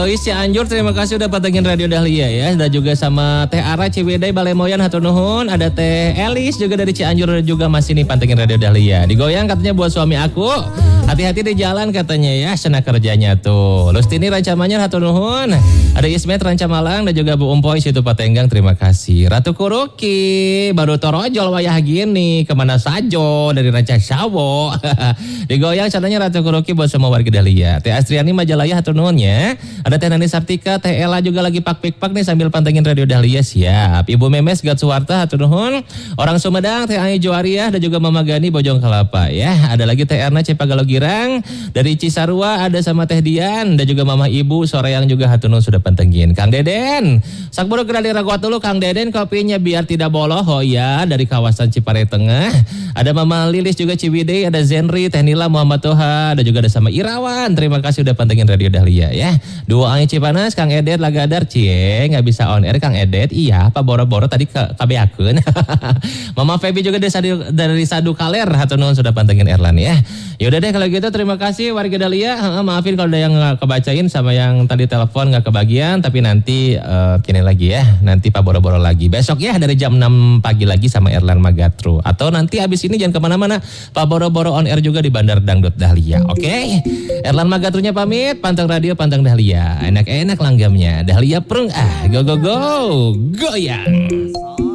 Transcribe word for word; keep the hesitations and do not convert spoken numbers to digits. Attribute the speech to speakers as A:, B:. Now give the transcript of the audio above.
A: Eis Cianjur, terima kasih udah pantengin Radio Dahlia ya. Dan juga sama Teh Ara Ciwidey Balemoyan hatur nuhun. Ada Teh Elis juga dari Cianjur juga masih nih pantengin Radio Dahlia. Digoyang katanya buat suami aku. Hati-hati di jalan katanya ya, senang kerjanya tuh. Lustini Rancamanya hatur nuhun. Ada Ismet Rancamalang dan juga Bu Umpoy situ Patenggang, terima kasih. Ratu Kuruki baru torojol wayah gini, kemana sajo dari Ranca Sawo. Digoyang caranya Ratu Kuruki buat semua warga Dahlia. Teh Astriani Majalaya hatur nuhun ya. Ada Teh Nani Sartika, Teh Ella juga lagi pak-pik-pak nih sambil pantengin Radio Dahlia, siap. Ibu Memes Gatsuwarta hatur nuhun. Orang Sumedang Teh Ai Joariah dan juga Mama Gani Bojong Kelapa ya. Ada lagi Teh Erna Cepagalo Girang. Dari Cisarua ada sama Teh Dian dan juga Mama Ibu sore yang juga hatur nuhun sudah pantengin. Kang Deden, sakburu kena diraguat dulu Kang Deden kopinya biar tidak boloh oh ya dari kawasan Cipare Tengah. Ada Mama Lilis juga Ciwidey, ada Zenri, Teh Nila, Muhammad Toha, dan juga ada sama Irawan. Terima kasih udah pantengin Radio Dahlia ya. Dua Angin Cipanas, Kang Edet Lagadar, cie nggak bisa on air Kang Edet. Iya, Pak Boro-Boro tadi ke kabeakeun. Mama Feby juga dari Sadu, dari Sadu Kaler, hatur nuhun sudah pantengin Erlan ya. Yaudah deh kalau gitu terima kasih warga Dahlia. Maafin kalau ada yang nggak kebacain sama yang tadi telepon nggak kebagian, tapi nanti uh, kini lagi ya. Nanti Pak Boro-Boro lagi. Besok ya dari jam enam pagi lagi sama Erlan Magatru. Atau nanti abis ini jangan kemana-mana. Pak Boro-Boro on air juga di Bandar Dangdut Dahlia. Oke? Okay? Erlan Magatrunya pamit. Panteng radio, panteng Dahlia. Enak-enak langgamnya. Dahlia prung ah. Go, go, go. Goyang.